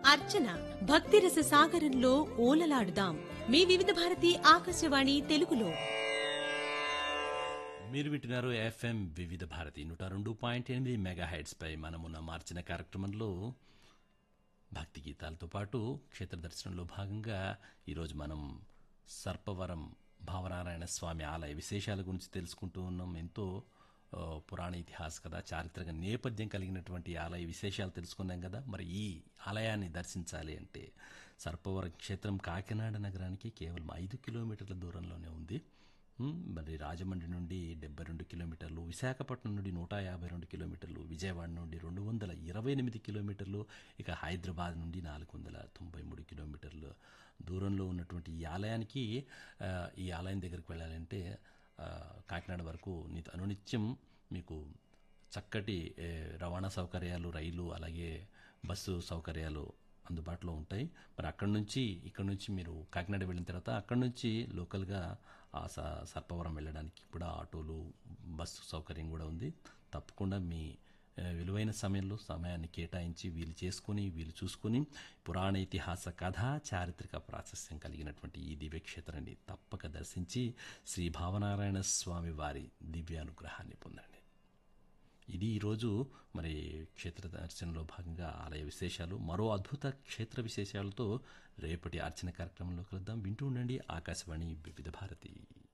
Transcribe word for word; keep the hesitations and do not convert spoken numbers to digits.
అర్చన భక్తిరస సాగరంలో ఓలలాడుదాం మీ వివిధ భారతి ఆకాశవాణి తెలుగులో. మీరు వింటున్నారు ఎఫ్ఎం వివిధ భారతి నూట రెండు పాయింట్ ఎనిమిది మెగా హెడ్స్ పై మనమున్న మార్చిన కార్యక్రమంలో భక్తి గీతాలతో పాటు క్షేత్ర దర్శనంలో భాగంగా ఈరోజు మనం సర్పవరం భావనారాయణ స్వామి ఆలయ విశేషాల గురించి తెలుసుకుంటూ ఉన్నాం. ఎంతో పురాణ ఇతిహాస కదా, చారిత్రక నేపథ్యం కలిగినటువంటి ఆలయ విశేషాలు తెలుసుకున్నాం కదా. మరి ఈ ఆలయాన్ని దర్శించాలి అంటే సర్పవరం క్షేత్రం కాకినాడ నగరానికి కేవలం ఐదు కిలోమీటర్ల దూరంలోనే ఉంది. మరి రాజమండ్రి నుండి డెబ్బై రెండు కిలోమీటర్లు, విశాఖపట్నం నుండి నూట యాభై రెండు కిలోమీటర్లు, విజయవాడ నుండి రెండు వందల ఇరవై ఎనిమిది కిలోమీటర్లు, ఇక హైదరాబాద్ నుండి నాలుగు వందల తొంభై మూడు కిలోమీటర్లు దూరంలో ఉన్నటువంటి ఈ ఆలయానికి ఈ ఆలయం దగ్గరికి వెళ్ళాలంటే కాకినాడ వరకు అనునిత్యం మీకు చక్కటి రవాణా సౌకర్యాలు, రైలు అలాగే బస్సు సౌకర్యాలు అందుబాటులో ఉంటాయి. మరి అక్కడి నుంచి ఇక్కడ నుంచి మీరు కాకినాడ వెళ్ళిన తర్వాత అక్కడి నుంచి లోకల్గా ఆ సర్పవరం వెళ్ళడానికి కూడా ఆటోలు, బస్సు సౌకర్యం కూడా ఉంది. తప్పకుండా మీ విలువైన సమయంలో సమయాన్ని కేటాయించి వీలు చేసుకుని వీలు చూసుకుని పురాణ ఇతిహాస కథ, చారిత్రక ప్రాశస్త్యం కలిగినటువంటి ఈ దివ్యక్షేత్రాన్ని తప్పక దర్శించి శ్రీ భావనారాయణ స్వామి వారి దివ్యానుగ్రహాన్ని పొందండి. ఇది ఈరోజు మరి క్షేత్ర దర్శనంలో భాగంగా ఆలయ విశేషాలు. మరో అద్భుత క్షేత్ర విశేషాలతో రేపటి అర్చన కార్యక్రమంలో కలుద్దాం. వింటూ ఉండండి ఆకాశవాణి వివిధ భారతి.